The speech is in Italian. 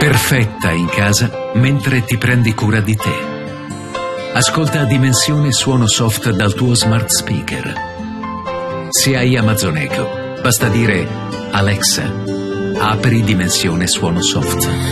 Perfetta in casa mentre ti prendi cura di te. Ascolta Dimensione Suono Soft dal tuo smart speaker. Se hai Amazon Echo, basta dire Alexa, apri Dimensione Suono Soft.